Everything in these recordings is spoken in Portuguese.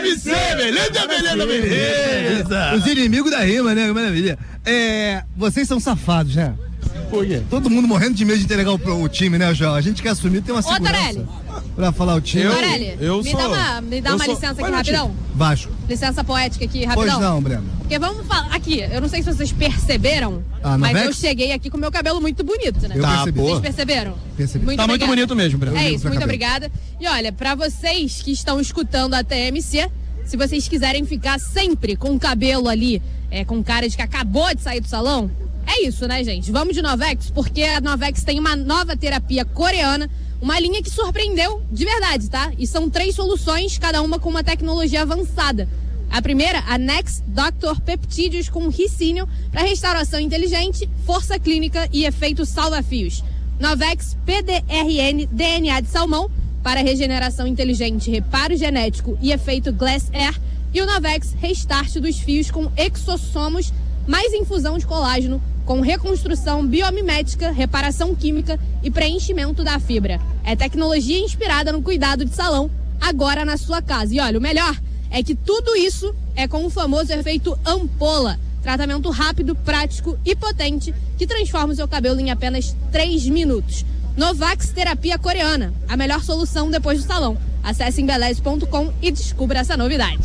Beleza. Os inimigos da rima, né? Maravilha. Vocês são safados, né? Por quê? Todo mundo morrendo de medo de entregar o time, né, João? A gente quer assumir, tem uma segurança. Ô, Torelli. Pra falar o time. Torelli, me dá uma licença aqui rapidão. Vasco. Licença poética aqui rapidão. Pois não, Breno. Porque vamos falar aqui, eu não sei se vocês perceberam, mas eu cheguei aqui com meu cabelo muito bonito, né? Vocês perceberam? Percebi. Muito muito bonito mesmo, Breno. É isso, muito obrigada. E olha, pra vocês que estão escutando a TMC, se vocês quiserem ficar sempre com o cabelo ali, com cara de que acabou de sair do salão, é isso, né, gente? Vamos de Novex, porque a Novex tem uma nova terapia coreana, uma linha que surpreendeu de verdade, tá? E são 3 soluções, cada uma com uma tecnologia avançada. A primeira, a Next Doctor Peptídeos com ricínio para restauração inteligente, força clínica e efeito salva-fios. Novex PDRN DNA de salmão para regeneração inteligente, reparo genético e efeito Glass Air. E o Novex Restart dos fios com exossomos mais infusão de colágeno com reconstrução biomimética, reparação química e preenchimento da fibra. É tecnologia inspirada no cuidado de salão, agora na sua casa. E olha, o melhor é que tudo isso é com o famoso efeito ampola. Tratamento rápido, prático e potente que transforma o seu cabelo em apenas 3 minutos. Novax Terapia Coreana, a melhor solução depois do salão. Acesse embeleze.com e descubra essa novidade.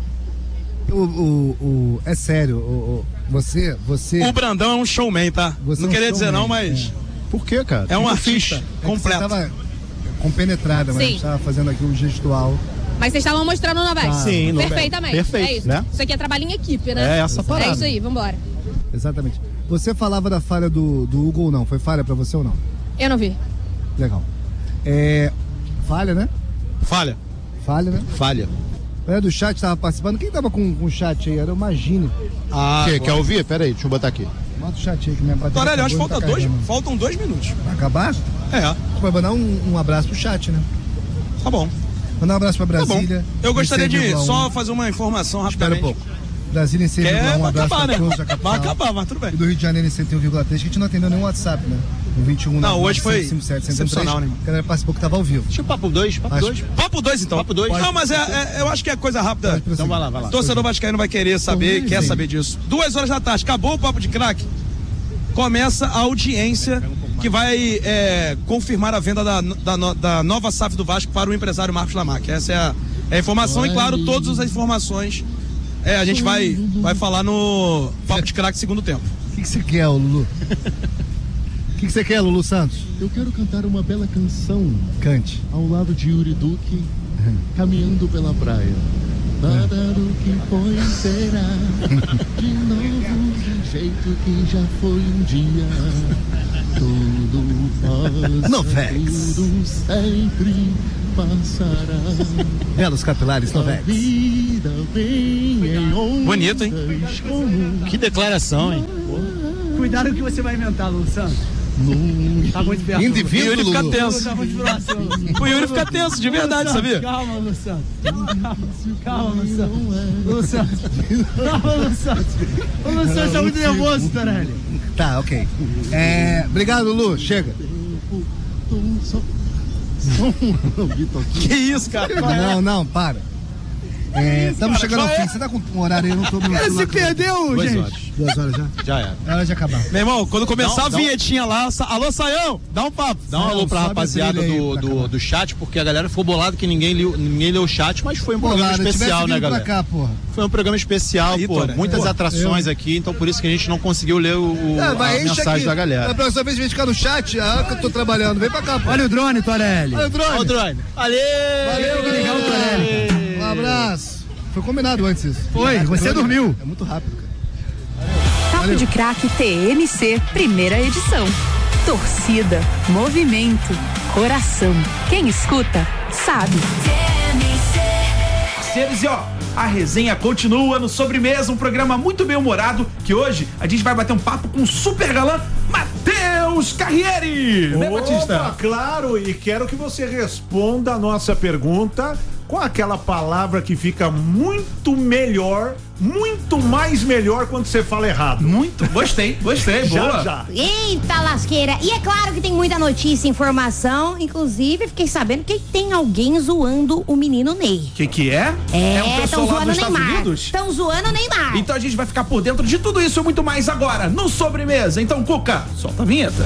É sério, você... O Brandão é um showman, tá? Não queria dizer não, mas... Por quê, cara? É um artista completo. Você tava compenetrada, mas a gente tava fazendo aqui um gestual. Mas vocês estavam mostrando o Novex. Sim, perfeitamente. Perfeito, é isso. Né? Isso aqui é trabalho em equipe, né? É essa parada. É isso aí, vambora. Exatamente. Você falava da falha do Hugo ou não? Foi falha pra você ou não? Eu não vi. Legal. Falha, né? Falha, né? Falha. Do chat tava participando. Quem tava com o chat aí? Era o Magine. Quer ouvir? Pera aí, deixa eu botar aqui. Bota o chat aí que minha bateria. Torelli, acho que faltam 2 minutos. Vai acabar? É. Vai mandar um abraço pro chat, né? Tá bom. Mandar um abraço pra Brasília. Tá bom. Eu gostaria de só fazer uma informação rapidamente. Espera um pouco. Brasília em 100,1, um abraço pra todos da capital. Vai acabar, mas tudo bem. E do Rio de Janeiro em 101,3, que a gente não atendeu nenhum WhatsApp, né? No 21, não, hoje foi 57, excepcional, né? A galera participou que tava ao vivo. Deixa o papo 2. Papo 2, então. Papo 2. Não, mas eu acho que é coisa rápida. Então vai lá. Torcedor vascaíno vai querer saber, quer saber disso. 2 horas da tarde, acabou o Papo de Craque. Começa a audiência que vai confirmar a venda da nova SAF do Vasco para o empresário Marcos Lamarck. Essa é a informação e, claro, todas as informações a gente vai falar no Papo de Craque segundo tempo. O que você quer, Lulu? O que você quer, Lulu Santos? Eu quero cantar uma bela canção. Cante. Ao lado de Yuri Duque, caminhando pela praia. Nada do que foi será de novo do jeito que já foi um dia. Tudo passa, Novex. tudo sempre passará. Belos capilares, Novex. A vida vem em ondas. Bonito, hein? Que declaração, hein? Cuidado que você vai inventar, Lulu Santos. Tá muito perto. Indivíduo, o Yuri fica Lulu. tenso. Tá muito próximo. O Yuri fica tenso, de verdade, sabia? Calma, Lulu Santos. Calma, Lulu Santos. Lulu Santos. Calma, Lulu Santos. O Lulu Santos tá muito nervoso, Torelli. Tá, ok. Obrigado, Lulu. Chega. Que isso, cara? Não, para. Estamos chegando ao fim. Você tá com um horário aí? Eu não tô no Cara, se perdeu, 2 gente. horas. 2 horas já? Já era. É hora de acabar. Meu irmão, quando começar a vinhetinha lá, alô, Saião, dá um papo. Dá um alô pra sobe rapaziada a trilha aí do chat, porque a galera ficou bolada que ninguém leu o chat, mas foi um programa especial, né, galera? Pra cá, porra. Foi um programa especial, Aí, pô. Tora, Muitas atrações aqui, então por isso que a gente não conseguiu ler a mensagem da galera. Na próxima vez que a gente ficar no chat, que eu tô trabalhando. Vem pra cá, pô. Olha o drone, Torelli. Olha o drone. Ó o drone. Valeu, Legal, Torelli. Um abraço. Foi combinado antes isso. Foi, você dormiu. É muito rápido, cara. Papo de Craque TMC, primeira edição. Torcida, movimento, coração. Quem escuta, sabe. Parceiros, e a resenha continua no Sobremesa, um programa muito bem humorado, que hoje a gente vai bater um papo com o super galã Matheus Carriere. Né, Batista? Claro, e quero que você responda a nossa pergunta qual aquela palavra que fica muito melhor, muito mais melhor quando você fala errado? Muito, gostei, boa. Já. Eita lasqueira. E é claro que tem muita notícia e informação. Inclusive, fiquei sabendo que tem alguém zoando o menino Ney. Que é? É um pessoal lá dos Estados Unidos? Estão zoando o Neymar. Então a gente vai ficar por dentro de tudo isso e muito mais agora, no Sobremesa. Então, Cuca, solta a vinheta.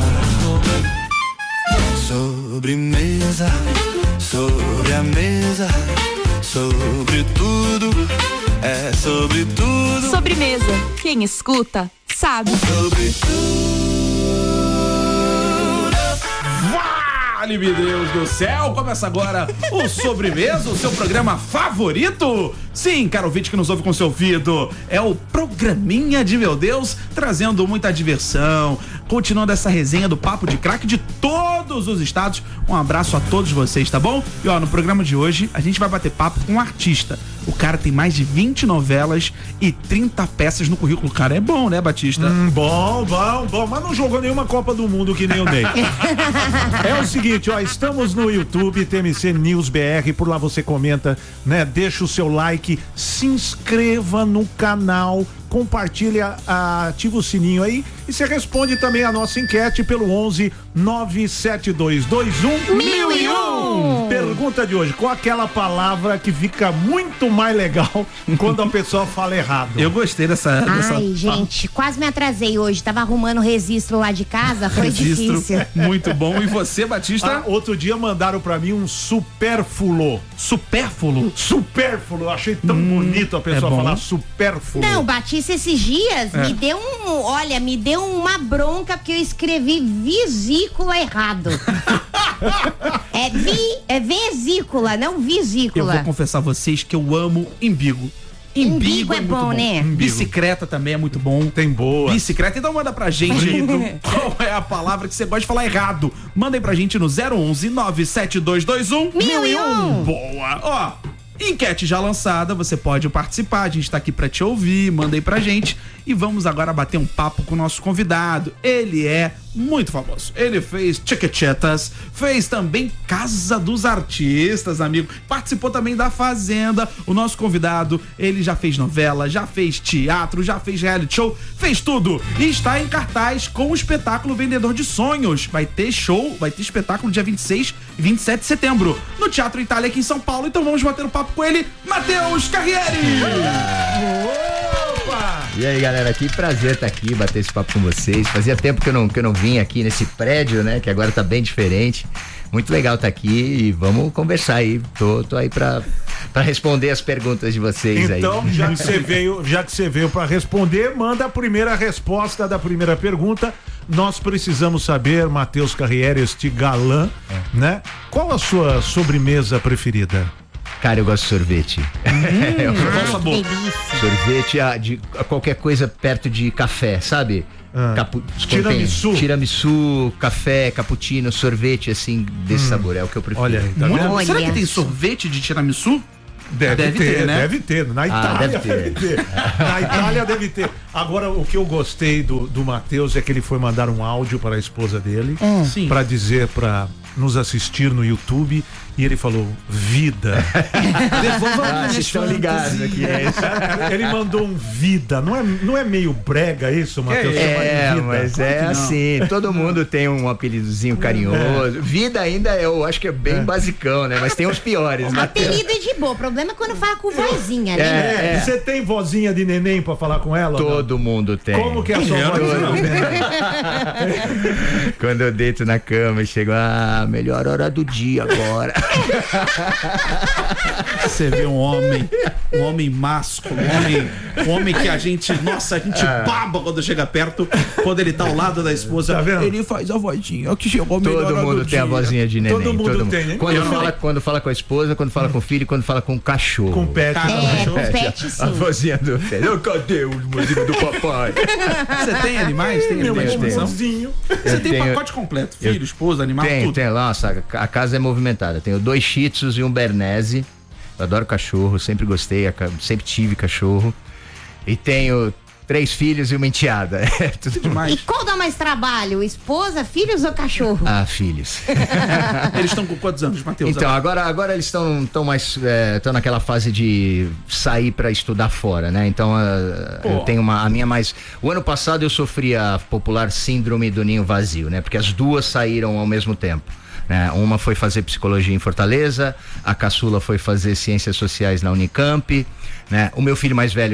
Sobremesa, sobre a mesa, sobre tudo, é sobre tudo. Sobremesa. Quem escuta, sabe. Sobre tudo. Vale, meu Deus do céu, começa agora o Sobremesa, o seu programa favorito. Sim, caro ouvinte que nos ouve com seu ouvido, é o programinha de meu Deus, trazendo muita diversão, continuando essa resenha do Papo de Craque de todos os estados. Um abraço a todos vocês, tá bom? E ó, no programa de hoje, a gente vai bater papo com um artista. O cara tem mais de 20 novelas e 30 peças no currículo. O cara é bom, né, Batista? Bom, mas não jogou nenhuma Copa do Mundo que nem o Ney. É o seguinte, ó, estamos no YouTube, TMC News BR, por lá você comenta, né? Deixa o seu like, se inscreva no canal, compartilha, ativa o sininho aí e você responde também a nossa enquete pelo 11 97221 1001. Pergunta de hoje, qual aquela palavra que fica muito mais legal quando a pessoa fala errado? Eu gostei dessa... Ai, gente, quase me atrasei hoje, tava arrumando o registro lá de casa, foi difícil. Muito bom. E você, Batista? Outro dia mandaram pra mim um supérfluo. Supérfluo? Supérfluo, eu achei tão bonito a pessoa falar supérfluo. Não, Batista, esses dias me deu uma bronca porque eu escrevi vesícula errado. É vesícula, não vesícula. Eu vou confessar a vocês que eu amo imbigo. Imbigo é bom, né? Bicicleta também é muito bom. Tem boa. Bicicleta, então manda pra gente qual é a palavra que você gosta de falar errado. Manda aí pra gente no 011 97221 1001. Boa. Ó, enquete já lançada, você pode participar, a gente tá aqui pra te ouvir, manda aí pra gente. E vamos agora bater um papo com o nosso convidado. Ele é muito famoso. Ele fez Chiquititas, fez também Casa dos Artistas, amigo. Participou também da Fazenda. O nosso convidado, ele já fez novela, já fez teatro, já fez reality show, fez tudo. E está em cartaz com o espetáculo Vendedor de Sonhos. Vai ter show, vai ter espetáculo dia 26 e 27 de setembro no Teatro Itália aqui em São Paulo. Então vamos bater um papo com ele, Matheus Carriere. E aí, galera, que prazer estar aqui, bater esse papo com vocês. Fazia tempo que eu não vinha aqui nesse prédio, né? Que agora tá bem diferente. Muito legal estar aqui e vamos conversar aí. Tô aí pra responder as perguntas de vocês aí. Então, já que você veio pra responder, manda a primeira resposta da primeira pergunta. Nós precisamos saber, Matheus Carriere, este galã, né? Qual a sua sobremesa preferida? Cara, eu gosto de sorvete. Bom sabor. Sorvete de qualquer coisa perto de café, sabe? Tiramisu, café, cappuccino, sorvete, assim, desse sabor. É o que eu prefiro. Olha aí, tá vendo? Será que tem sorvete de tiramisu? Deve ter, né? Deve ter. Na Itália deve ter. Na Itália deve ter. Agora, o que eu gostei do Matheus é que ele foi mandar um áudio para a esposa dele para dizer para nos assistir no YouTube e ele falou vida. Vocês estão ligados aqui. Ele mandou um vida. Não é meio brega isso, Matheus? Mas é assim. Todo mundo tem um apelidozinho carinhoso. Vida ainda eu acho que é bem basicão, né? Mas tem os piores. Apelido é de boa. O problema é quando fala com vozinha, né? Você tem vozinha de neném pra falar com ela? Todo mundo tem. Como que é a sua vozinha? Quando eu deito na cama e chego, melhor hora do dia agora. Você vê um homem másculo, um homem que a gente baba quando chega perto, quando ele tá ao lado da esposa, ele faz a vozinha, que chegou melhor. Todo mundo tem a vozinha de neném. Todo mundo tem, né? Quando fala com a esposa, quando fala com o filho, quando fala com o cachorro. Com o pet. Com o pet, sim. A vozinha do pet. Cadê o vozinho do papai? Você tem animais? Tem animais? Você tem pacote completo, filho, esposa, animal, tudo? Tem lá, a casa é movimentada. Tenho 2 Shih Tzus e um Bernese. Eu adoro cachorro, sempre gostei, sempre tive cachorro. E tenho 3 filhos e uma enteada. É tudo demais. E qual dá mais trabalho? Esposa, filhos ou cachorro? Ah, filhos. Eles estão com quantos anos, Matheus? Então, agora eles estão mais. Estão naquela fase de sair para estudar fora, né? Então, eu tenho a minha mais. O ano passado eu sofri a popular síndrome do ninho vazio, né? Porque as duas saíram ao mesmo tempo. Uma foi fazer psicologia em Fortaleza, a caçula foi fazer ciências sociais na Unicamp, né? O meu filho mais velho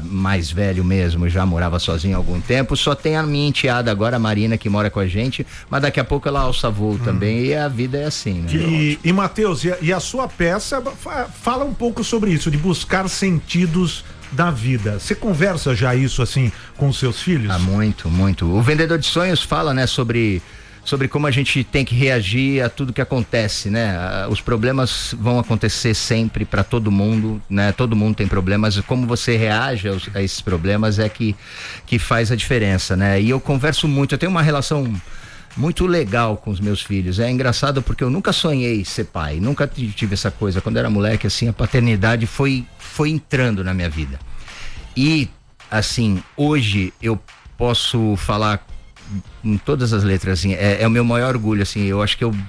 mesmo, já morava sozinho há algum tempo, só tem a minha enteada agora, a Marina, que mora com a gente, mas daqui a pouco ela alça voo também, e a vida é assim, né? E Matheus, e a sua peça fala um pouco sobre isso, de buscar sentidos da vida. Você conversa já isso assim com os seus filhos? Ah, muito, muito. O Vendedor de Sonhos fala, né, sobre como a gente tem que reagir a tudo que acontece, né? Os problemas vão acontecer sempre para todo mundo, né? Todo mundo tem problemas, como você reage a esses problemas é que faz a diferença, né? E eu converso muito, eu tenho uma relação muito legal com os meus filhos. É engraçado porque eu nunca sonhei ser pai, nunca tive essa coisa. Quando era moleque, assim, a paternidade foi entrando na minha vida. E, assim, hoje eu posso falar em todas as letras, assim, é o meu maior orgulho, assim, eu acho que eu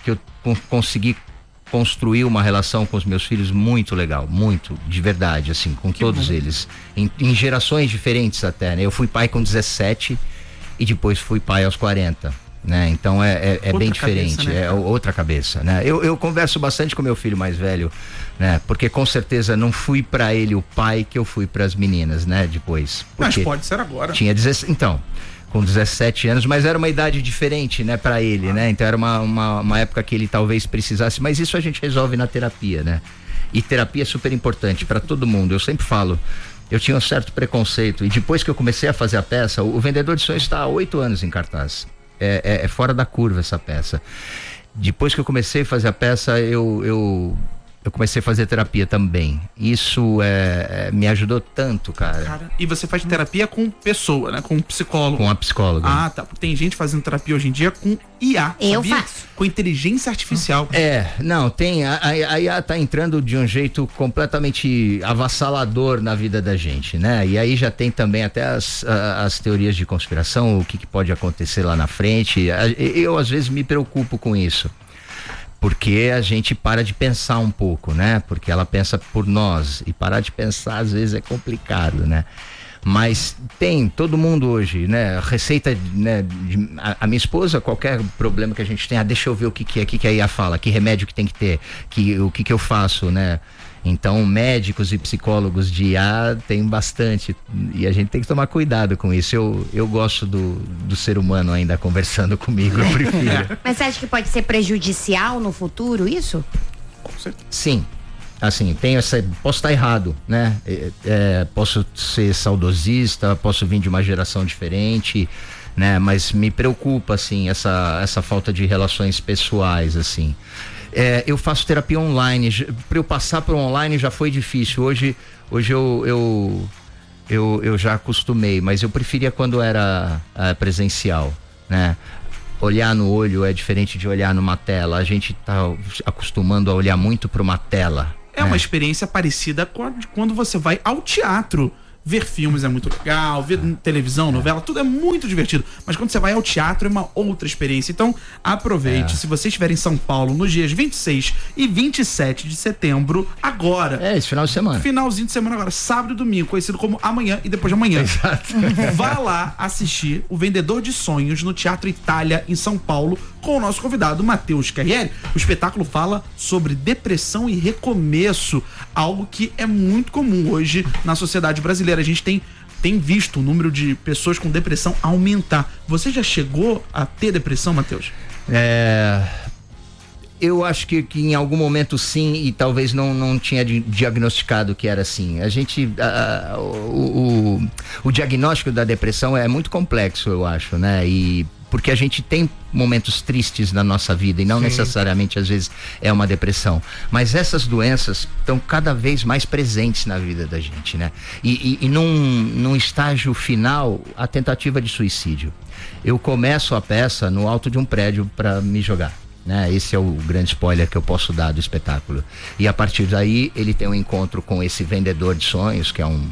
consegui construir uma relação com os meus filhos muito legal, muito, de verdade, assim, com todos eles, em gerações diferentes até, né? Eu fui pai com 17 e depois fui pai aos 40, né? Então é bem diferente, cabeça, né? É outra cabeça, né? Eu converso bastante com meu filho mais velho, né? Porque com certeza não fui pra ele o pai que eu fui pras meninas, né? Depois. Mas pode ser agora. Tinha 16, então, com 17 anos, mas era uma idade diferente, né, pra ele, né? Então era uma época que ele talvez precisasse, mas isso a gente resolve na terapia, né? E terapia é super importante pra todo mundo. Eu sempre falo, eu tinha um certo preconceito, e depois que eu comecei a fazer a peça, o Vendedor de Sonhos está há 8 anos em cartaz. É fora da curva essa peça. Depois que eu comecei a fazer a peça, eu comecei a fazer terapia também. Isso me ajudou tanto, cara. E você faz terapia com pessoa, né? Com psicólogo. Com a psicóloga. Ah, tá. Tem gente fazendo terapia hoje em dia com IA. Eu sabia? faço. Com inteligência artificial. Não, tem. A IA tá entrando de um jeito completamente avassalador na vida da gente, né? E aí já tem também até as teorias de conspiração, o que pode acontecer lá na frente. Eu às vezes me preocupo com isso. Porque a gente para de pensar um pouco, né? Porque ela pensa por nós, e parar de pensar às vezes é complicado, né? Mas tem, todo mundo hoje, né? Receita, né? A minha esposa, qualquer problema que a gente tenha, deixa eu ver o que a IA fala, que remédio que tem que ter, o que eu faço, né? Então, médicos e psicólogos de IA tem bastante, e a gente tem que tomar cuidado com isso. Eu gosto do ser humano ainda conversando comigo, eu prefiro. Mas você acha que pode ser prejudicial no futuro, isso? Sim. Assim, posso estar errado, né? Posso ser saudosista, posso vir de uma geração diferente, né? Mas me preocupa, assim, essa falta de relações pessoais, assim. Eu faço terapia online. Para eu passar para o online já foi difícil. Hoje eu já acostumei, mas eu preferia quando era presencial, né? Olhar no olho é diferente de olhar numa tela. A gente tá acostumando a olhar muito para uma tela. É uma experiência parecida com a de quando você vai ao teatro. Ver filmes é muito legal, ver televisão, novela, tudo é muito divertido. Mas quando você vai ao teatro é uma outra experiência. Então aproveite, se você estiver em São Paulo nos dias 26 e 27 de setembro, agora. Esse final de semana. Finalzinho de semana agora, sábado e domingo, conhecido como amanhã e depois de amanhã. Exato. Vá lá assistir o Vendedor de Sonhos no Teatro Itália, em São Paulo, com o nosso convidado, Matheus Carriere. O espetáculo fala sobre depressão e recomeço, algo que é muito comum hoje na sociedade brasileira. A gente tem visto o número de pessoas com depressão aumentar. Você já chegou a ter depressão, Matheus? Eu acho que em algum momento sim, e talvez não tinha diagnosticado que era assim. A gente, o diagnóstico da depressão é muito complexo, eu acho, né? E porque a gente tem momentos tristes na nossa vida e não necessariamente às vezes é uma depressão, mas essas doenças estão cada vez mais presentes na vida da gente, né? E num estágio final, a tentativa de suicídio. Eu começo a peça no alto de um prédio para me jogar, né? Esse é o grande spoiler que eu posso dar do espetáculo. E a partir daí ele tem um encontro com esse vendedor de sonhos, que é um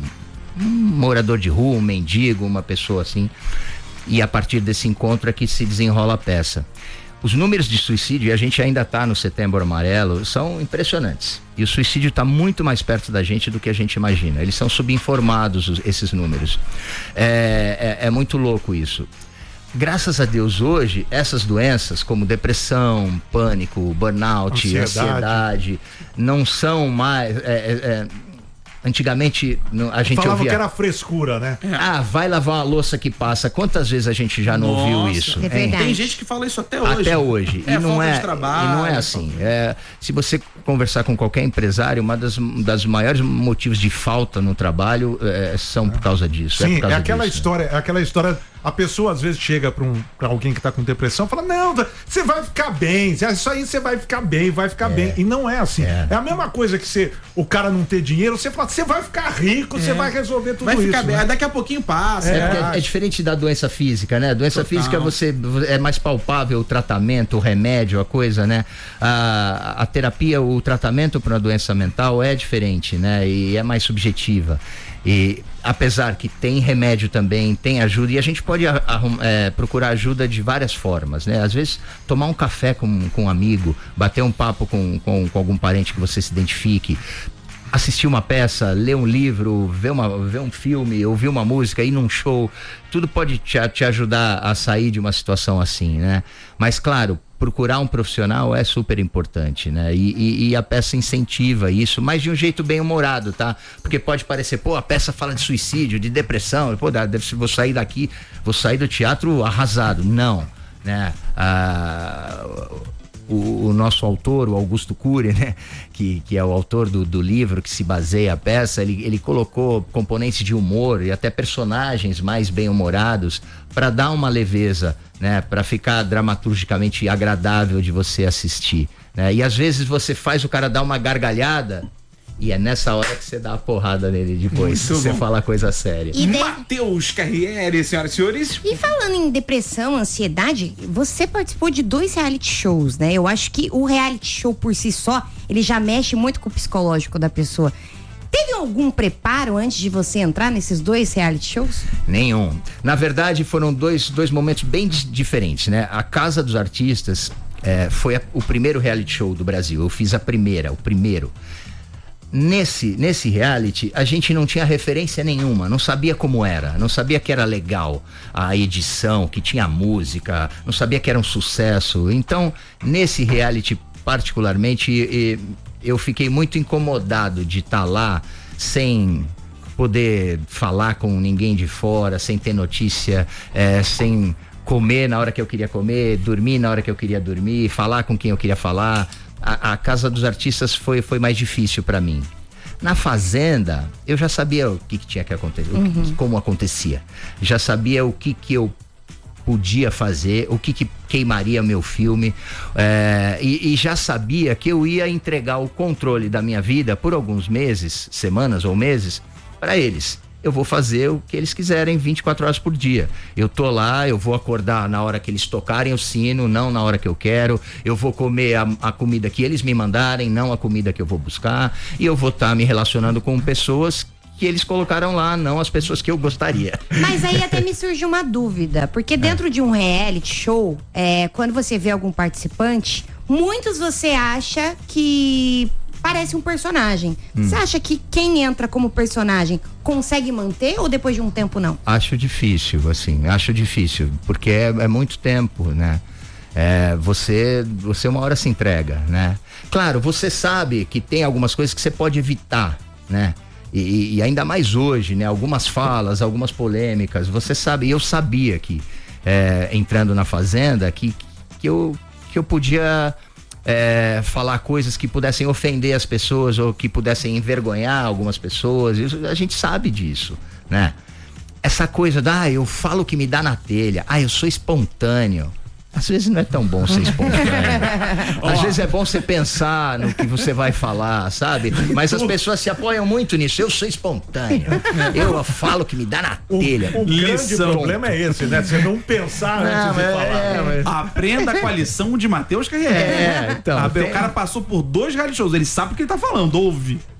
morador de rua, um mendigo, uma pessoa assim. E a partir desse encontro é que se desenrola a peça. Os números de suicídio, e a gente ainda está no Setembro Amarelo, são impressionantes. E o suicídio está muito mais perto da gente do que a gente imagina. Eles são subinformados, esses números. É muito louco isso. Graças a Deus, hoje, essas doenças como depressão, pânico, burnout, ansiedade não são mais... Antigamente a gente falava ouvia... que era frescura, né? Vai lavar uma louça que passa. Quantas vezes a gente já não ouviu isso? É verdade. Tem gente que fala isso até hoje. Até hoje. E não é, trabalho, e não é assim. Se você conversar com qualquer empresário, uma das maiores motivos de falta no trabalho são por causa disso. Sim, é aquela história. A pessoa às vezes chega pra alguém que tá com depressão e fala, não, você vai ficar bem, isso aí você vai ficar bem, bem. E não é assim. É a mesma coisa que o cara não ter dinheiro, você fala, você vai ficar rico, você vai resolver tudo isso. Vai ficar bem, né? Daqui a pouquinho passa. É diferente da doença física, né? Doença física é mais palpável o tratamento, o remédio, a coisa, né? A terapia, o tratamento para uma doença mental é diferente, né? E é mais subjetiva. E apesar que tem remédio também, tem ajuda, e a gente pode procurar ajuda de várias formas, né? Às vezes tomar um café com um amigo, bater um papo com algum parente que você se identifique, assistir uma peça, ler um livro, ver um filme, ouvir uma música, ir num show, tudo pode te ajudar a sair de uma situação assim, né? Mas claro, procurar um profissional é super importante, né? E a peça incentiva isso, mas de um jeito bem humorado, tá? Porque pode parecer, a peça fala de suicídio, de depressão, vou sair daqui, vou sair do teatro arrasado. Não, né? O nosso autor, o Augusto Cury, né? Que é o autor do livro que se baseia a peça, ele colocou componentes de humor e até personagens mais bem-humorados para dar uma leveza, né? Para ficar dramaturgicamente agradável de você assistir, né? E às vezes você faz o cara dar uma gargalhada e é nessa hora que você dá a porrada nele depois, se você fala coisa séria. Matheus Carriere, senhoras e senhores. E falando em depressão, ansiedade, você participou de 2 reality shows, né? Eu acho que o reality show por si só, ele já mexe muito com o psicológico da pessoa. Teve algum preparo antes de você entrar nesses 2 reality shows? Nenhum. Na verdade, foram dois momentos bem diferentes, né? A Casa dos Artistas foi o primeiro reality show do Brasil. Eu fiz o primeiro. Nesse reality, a gente não tinha referência nenhuma, não sabia como era, não sabia que era legal a edição, que tinha música, não sabia que era um sucesso. Então, nesse reality particularmente, eu fiquei muito incomodado de estar lá sem poder falar com ninguém de fora, sem ter notícia, sem comer na hora que eu queria comer, dormir na hora que eu queria dormir, falar com quem eu queria falar. A Casa dos Artistas foi mais difícil para mim. Na Fazenda, eu já sabia o que tinha que acontecer, como acontecia. Já sabia o que eu podia fazer, o que queimaria meu filme, e já sabia que eu ia entregar o controle da minha vida por alguns meses, semanas ou meses, para eles. Eu vou fazer o que eles quiserem 24 horas por dia. Eu tô lá, eu vou acordar na hora que eles tocarem o sino, não na hora que eu quero. Eu vou comer a comida que eles me mandarem, não a comida que eu vou buscar. E eu vou estar me relacionando com pessoas que eles colocaram lá, não as pessoas que eu gostaria. Mas aí até me surge uma dúvida, porque dentro de um reality show, quando você vê algum participante, muitos você acha que parece um personagem. Você acha que quem entra como personagem consegue manter ou depois de um tempo não? Acho difícil, porque é muito tempo, né? Você uma hora se entrega, né? Claro, você sabe que tem algumas coisas que você pode evitar, né? E ainda mais hoje, né? Algumas falas, algumas polêmicas, você sabe, eu sabia que entrando na Fazenda que eu podia falar coisas que pudessem ofender as pessoas ou que pudessem envergonhar algumas pessoas. A gente sabe disso, né? Essa coisa eu falo o que me dá na telha, eu sou espontâneo. Às vezes não é tão bom ser espontâneo. Às vezes é bom você pensar no que você vai falar, sabe? Mas as pessoas se apoiam muito nisso. Eu sou espontâneo. Eu falo que me dá na telha. O grande problema é esse, né? Você não pensar antes de falar. Aprenda com a lição de Matheus Carriere. Então, o cara passou por 2 reality shows. Ele sabe o que ele tá falando, ouve.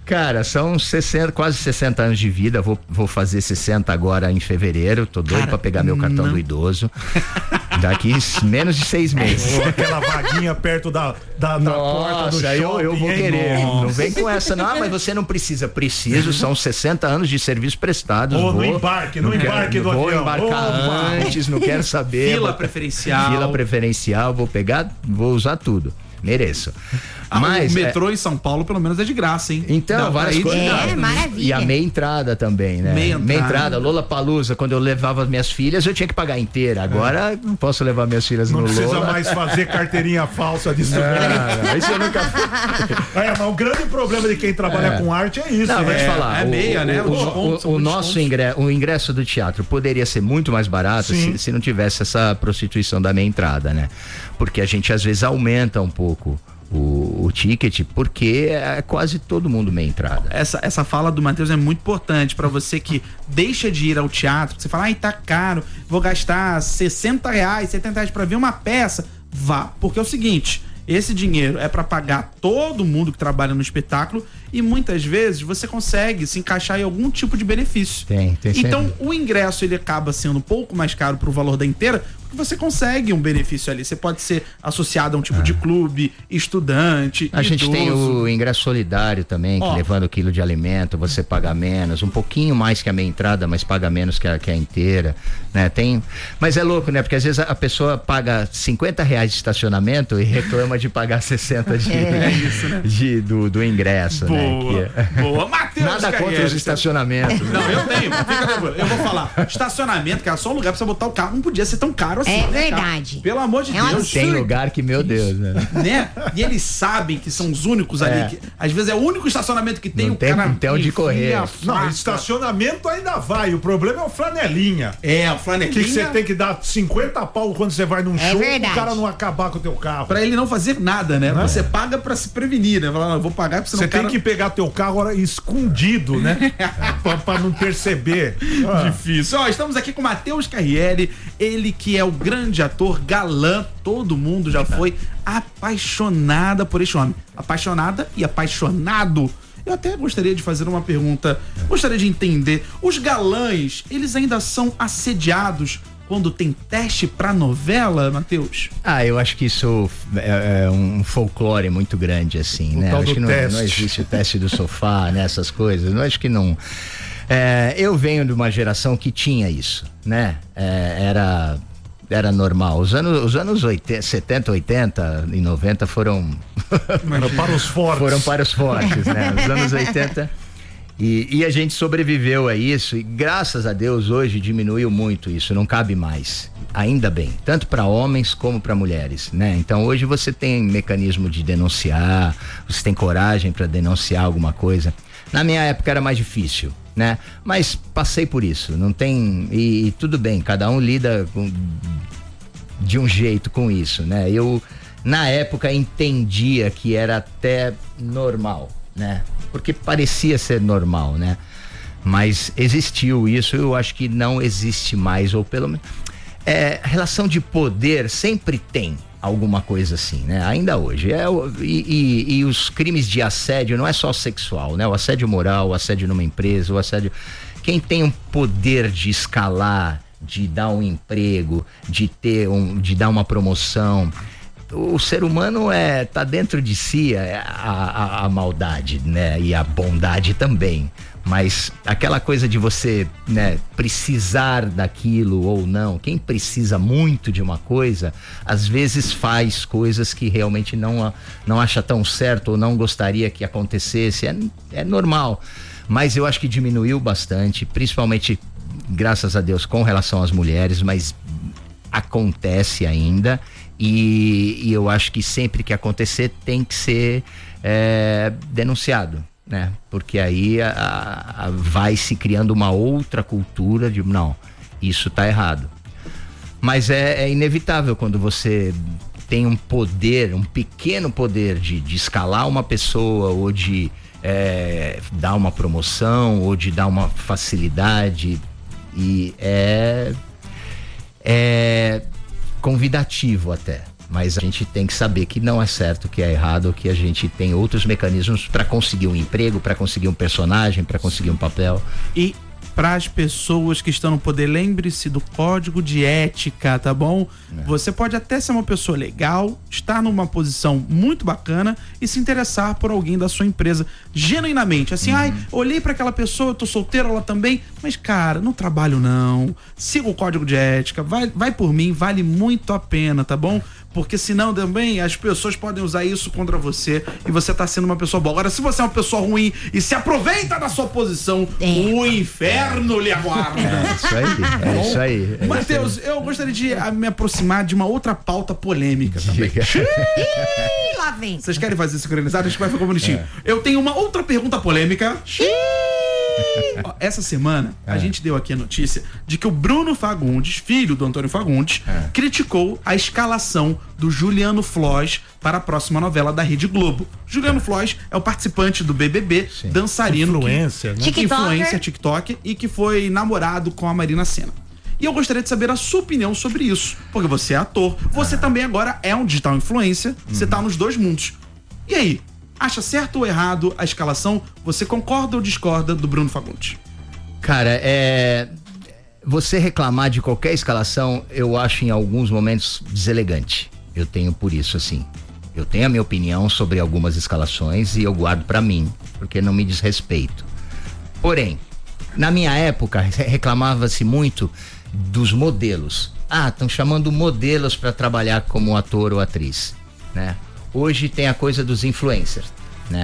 Cara, são 60, quase 60 anos de vida. Vou fazer 60 agora em fevereiro. Tô doido pra pegar meu cartão do idoso. Daqui menos de 6 meses. Aquela vaguinha perto da porta do shopping. Eu vou querer. Nossa. Não vem com essa, não. Mas você não precisa. Preciso, são 60 anos de serviço prestado. No embarque do avião. Vou embarcar antes, não quero saber. Fila preferencial. Vou usar tudo. Mereço. Mas o metrô em São Paulo, pelo menos, é de graça, hein? Então, várias coisas. Maravilha. E a meia entrada também, né? Meia entrada. Lollapalooza, quando eu levava as minhas filhas, eu tinha que pagar inteira. Agora, não posso levar minhas filhas no Lola. Não precisa mais fazer carteirinha falsa de estudante. Isso eu nunca mas o grande problema de quem trabalha com arte é isso. Não, vou te falar. É meia, né? O nosso ingresso do teatro poderia ser muito mais barato se não tivesse essa prostituição da meia entrada, né? Porque a gente às vezes aumenta um pouco o ticket, porque é quase todo mundo meia entrada. Essa fala do Matheus é muito importante pra você que deixa de ir ao teatro, que você fala, tá caro, vou gastar R$60, R$70 pra ver uma peça. Vá, porque é o seguinte, esse dinheiro é pra pagar todo mundo que trabalha no espetáculo e muitas vezes você consegue se encaixar em algum tipo de benefício. Tem então sempre. o ingresso ele acaba sendo um pouco mais caro pro valor da inteira, porque você consegue um benefício ali. Você pode ser associado a um tipo de clube, estudante, A gente idoso. tem o ingresso solidário também, que levando o quilo de alimento, você paga menos, um pouquinho mais que a meia entrada, mas paga menos que a inteira, né? Mas é louco, né? Porque às vezes a pessoa paga R$50 de estacionamento e reclama de pagar 60 do ingresso, Boa, né? boa. Matheus Nada contra os estacionamentos. Não, eu tenho, fica tranquilo. Eu vou falar. Estacionamento, cara, só um lugar pra você botar o carro, não podia ser tão caro assim. É né, verdade. Cara? Pelo amor de Deus. Tem lugar que, meu Deus, né? E eles sabem que são os únicos ali. Que, às vezes é o único estacionamento que tem. Não tem onde correr. Não, estacionamento ainda vai. O problema é o flanelinha. O flanelinha. Que você tem que dar 50 pau quando você vai num show verdade. o cara não acabar com o teu carro. Pra ele não fazer nada, né? Você paga pra se prevenir, né? Fala, eu vou pagar pra você não. Você tem que pegar teu carro escondido, né? pra não perceber. Difícil. Estamos aqui com o Matheus Carriere, ele que é o grande ator galã, todo mundo já foi apaixonada por este homem. Apaixonada e apaixonado. Eu até gostaria de fazer uma pergunta, gostaria de entender, os galãs, eles ainda são assediados quando tem teste pra novela, Matheus? Eu acho que isso é um folclore muito grande, assim, né? Acho que não existe o teste do sofá, né? Essas coisas. Eu acho que não. Eu venho de uma geração que tinha isso, né? Era normal. Os anos 70, 80 e 90 foram para os fortes. Foram para os fortes, né? Os anos 80. E a gente sobreviveu a isso e graças a Deus hoje diminuiu muito isso, não cabe mais, ainda bem, tanto para homens como para mulheres, né? Então hoje você tem mecanismo de denunciar, você tem coragem para denunciar alguma coisa. Na minha época era mais difícil, né? Mas passei por isso, não tem, e tudo bem, cada um lida de um jeito com isso, né? Eu na época entendia que era até normal, né? Porque parecia ser normal, né? Mas existiu isso, eu acho que não existe mais, ou pelo menos relação de poder sempre tem alguma coisa assim, né? Ainda hoje. E os crimes de assédio não é só sexual, né? O assédio moral, o assédio numa empresa, o assédio... Quem tem um poder de escalar, de dar um emprego, de dar uma promoção... O ser humano tá dentro de si a maldade, né? E a bondade também. Mas aquela coisa de você, né, precisar daquilo ou não, quem precisa muito de uma coisa, às vezes faz coisas que realmente não acha tão certo ou não gostaria que acontecesse. É normal. Mas eu acho que diminuiu bastante, principalmente, graças a Deus, com relação às mulheres, mas acontece ainda. E eu acho que sempre que acontecer tem que ser denunciado, né? Porque aí vai se criando uma outra cultura de não, isso tá errado. Mas é inevitável quando você tem um poder, um pequeno poder de escalar uma pessoa ou de dar uma promoção ou de dar uma facilidade e convidativo até, Mas a gente tem que saber que não é certo, que é errado, que a gente tem outros mecanismos para conseguir um emprego, para conseguir um personagem, para conseguir um papel. E para as pessoas que estão no poder, lembre-se do código de ética, tá bom? Você pode até ser uma pessoa legal, estar numa posição muito bacana e se interessar por alguém da sua empresa genuinamente. Assim, ai, olhei para aquela pessoa, eu tô solteiro, ela também, mas cara, não trabalho não. Siga o código de ética, vai por mim, vale muito a pena, tá bom? Porque senão também as pessoas podem usar isso contra você e você tá sendo uma pessoa boa. Agora, se você é uma pessoa ruim e se aproveita da sua posição, o inferno lhe aguarda. É isso aí. Matheus, eu gostaria de me aproximar de uma outra pauta polêmica também. Lá vem. Vocês querem fazer sincronizado? Acho que vai ficar bonitinho. Eu tenho uma outra pergunta polêmica. Ó, essa semana a gente deu aqui a notícia de que o Bruno Fagundes, filho do Antônio Fagundes, criticou a escalação do Juliano Floss para a próxima novela da Rede Globo. Juliano Floss é o participante do BBB, dançarino, influencer, né? Influencer, TikTok, e que foi namorado com a Marina Sena. E eu gostaria de saber a sua opinião sobre isso, porque você é ator, você também agora é um digital influencer, você tá nos dois mundos. E aí? Acha certo ou errado a escalação? Você concorda ou discorda do Bruno Fagundes? Cara, você reclamar de qualquer escalação, eu acho em alguns momentos deselegante. Eu tenho por isso, assim. Eu tenho a minha opinião sobre algumas escalações e eu guardo pra mim, porque não me diz respeito. Porém, na minha época, reclamava-se muito dos modelos. Estão chamando modelos pra trabalhar como ator ou atriz, né? Hoje tem a coisa dos influencers, né?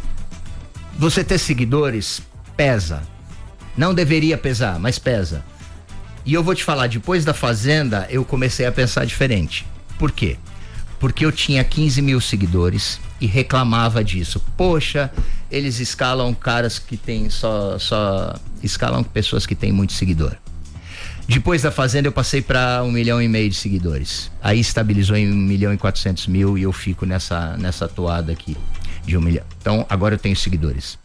Você ter seguidores pesa. Não deveria pesar, mas pesa. E eu vou te falar, depois da Fazenda, eu comecei a pensar diferente. Por quê? Porque eu tinha 15 mil seguidores e reclamava disso. Poxa, eles escalam caras que tem só escalam pessoas que têm muito seguidor. Depois da Fazenda eu passei para 1,5 milhão de seguidores. Aí estabilizou em 1.400.000 e eu fico nessa toada aqui de 1 milhão. Então agora eu tenho seguidores.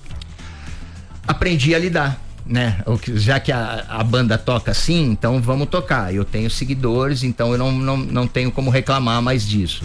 Aprendi a lidar, né? Já que a banda toca assim, então vamos tocar. Eu tenho seguidores, então eu não tenho como reclamar mais disso.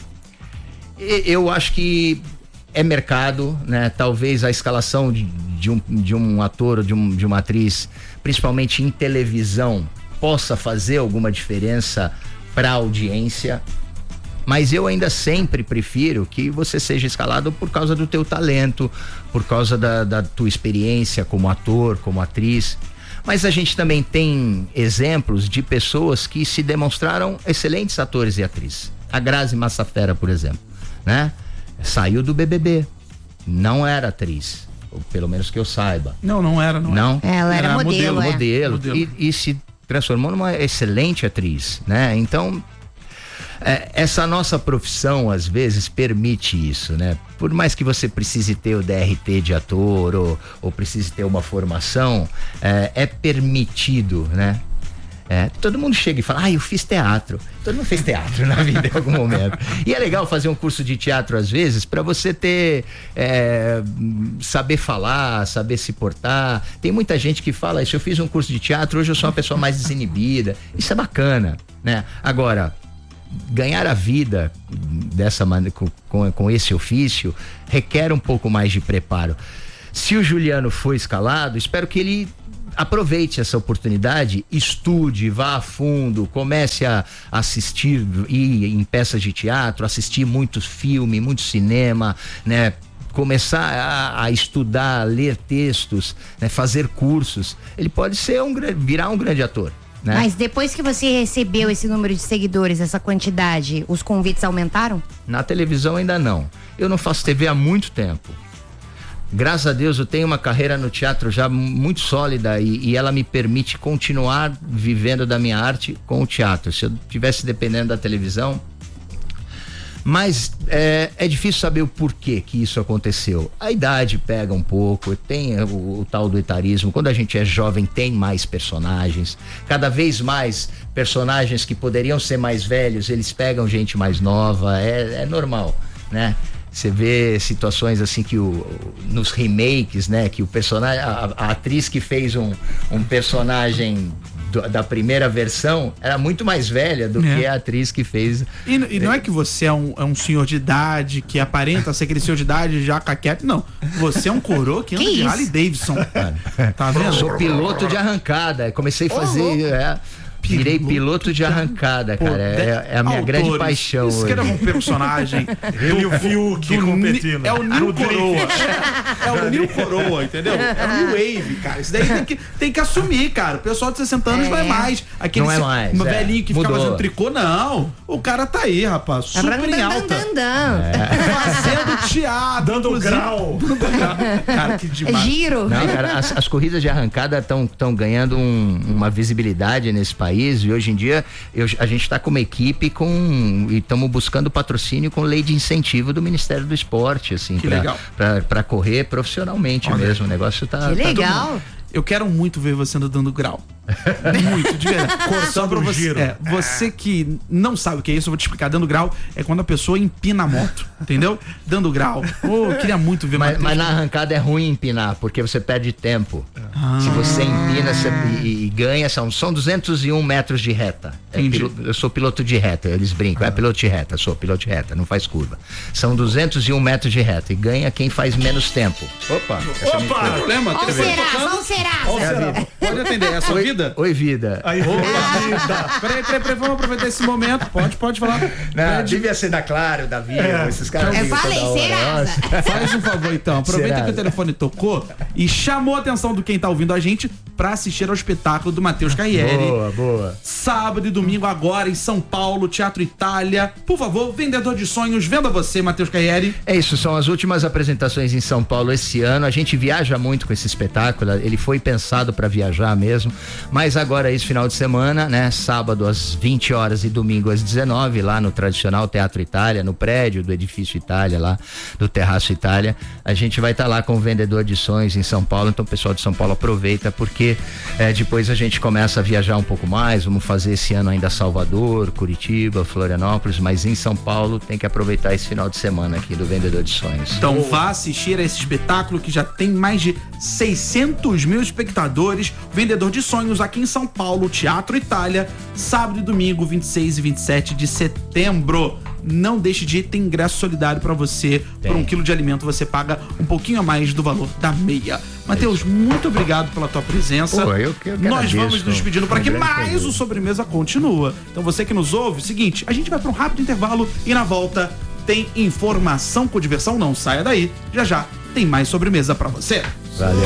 Eu acho que é mercado, né? Talvez a escalação de um ator ou de uma atriz, principalmente em televisão, possa fazer alguma diferença para a audiência, mas eu ainda sempre prefiro que você seja escalado por causa do teu talento, por causa da tua experiência como ator, como atriz. Mas a gente também tem exemplos de pessoas que se demonstraram excelentes atores e atrizes. A Grazi Massafera, por exemplo, né? Saiu do BBB, não era atriz, ou pelo menos que eu saiba. Não era. Ela era modelo. E se transformou numa excelente atriz, né? Então, essa nossa profissão às vezes permite isso, né? Por mais que você precise ter o DRT de ator ou precise ter uma formação, é permitido, né? Todo mundo chega e fala, eu fiz teatro. Todo mundo fez teatro na vida em algum momento. E é legal fazer um curso de teatro às vezes para você ter saber falar, saber se portar. Tem muita gente que fala isso, eu fiz um curso de teatro, hoje eu sou uma pessoa mais desinibida. Isso é bacana, né? Agora, ganhar a vida dessa maneira, com esse ofício, requer um pouco mais de preparo. Se o Juliano foi escalado, espero que ele aproveite essa oportunidade, estude, vá a fundo, comece a assistir, ir em peças de teatro, assistir muito filme, muito cinema, né? Começar a estudar, a ler textos, né? Fazer cursos. Ele pode virar um grande ator, né? Mas depois que você recebeu esse número de seguidores, essa quantidade, os convites aumentaram? Na televisão ainda não. Eu não faço TV há muito tempo. Graças a Deus eu tenho uma carreira no teatro já muito sólida e ela me permite continuar vivendo da minha arte com o teatro. Se eu estivesse dependendo da televisão, mas é difícil saber o porquê que isso aconteceu. A idade pega um pouco, tem o tal do etarismo. Quando a gente é jovem tem mais personagens, cada vez mais personagens que poderiam ser mais velhos, eles pegam gente mais nova, é normal, né? Você vê situações assim que nos remakes, né? Que o personagem, a atriz que fez um personagem da primeira versão era muito mais velha do que a atriz que fez. E não é que você é um senhor de idade, que aparenta ser aquele senhor de idade já caquete. Não. Você é um coroa que anda de Harley Davidson. Tá vendo? Sou piloto de arrancada. Comecei a fazer. Virei piloto de arrancada, cara. É a minha grande paixão. Isso que era um personagem. Ele e o Fiuk competindo. É o Nil Coroa. É o Nil Coroa, entendeu? É o New Wave, cara. Isso daí tem que assumir, cara. O pessoal de 60 anos não é mais. Aquele não é mais. velhinho que fica fazendo tricô, não. O cara tá aí, rapaz. Super em alta. Fazendo teatro. Dando grau. Cara, que demais. Giro. Não, cara, as corridas de arrancada estão ganhando uma visibilidade nesse país. E hoje em dia a gente está com uma equipe e estamos buscando patrocínio com lei de incentivo do Ministério do Esporte, assim, para correr profissionalmente mesmo. O negócio tá. Que legal. Eu quero muito ver você dando grau. Muito, de verdade. Só pra você. Você que não sabe o que é isso, eu vou te explicar. Dando grau é quando a pessoa empina a moto, entendeu? Dando grau. Eu queria muito ver. Mas na arrancada é ruim empinar, porque você perde tempo. Se você empina e ganha, são 201 metros de reta. Eu sou piloto de reta, eles brincam. É piloto de reta, sou piloto de reta, não faz curva. São 201 metros de reta e ganha quem faz menos tempo. Opa! Problema? Qual será? Pode atender, é a sua vida? Oi, vida. Aí, Peraí, vamos aproveitar esse momento. Pode falar. Não, devia ser da Claro, da Vivo, esses caras. Eu falei, será? Faz um favor então, aproveita que o telefone tocou e chamou a atenção do quem tá ouvindo a gente pra assistir ao espetáculo do Matheus Carriere. Boa. Sábado e domingo agora em São Paulo, Teatro Itália. Por favor, vendedor de sonhos, venda você, Matheus Carriere. É isso, são as últimas apresentações em São Paulo esse ano. A gente viaja muito com esse espetáculo, ele foi pensado pra viajar mesmo. Mas agora esse final de semana, né? Sábado às 20 horas e domingo às 19, lá no tradicional Teatro Itália, no prédio do Edifício Itália, lá do Terraço Itália. A gente vai estar lá com o vendedor de sonhos em São Paulo. Então o pessoal de São Paulo aproveita, porque depois a gente começa a viajar um pouco mais. Vamos fazer esse ano ainda Salvador, Curitiba, Florianópolis, mas em São Paulo tem que aproveitar esse final de semana aqui do vendedor de sonhos. Então vá assistir a esse espetáculo que já tem mais de 600 mil espectadores. Vendedor de sonhos aqui em São Paulo, Teatro Itália, sábado e domingo, 26 e 27 de setembro. Não deixe de ir, tem ingresso solidário pra você. Por 1 quilo de alimento você paga um pouquinho a mais do valor da meia. Matheus, muito obrigado pela tua presença. Eu Nós vamos nos despedindo por aqui, mas o Sobremesa continua. Então você que nos ouve, seguinte, a gente vai pra um rápido intervalo e na volta tem informação com diversão. Não saia daí, já tem mais Sobremesa pra você. Valeu.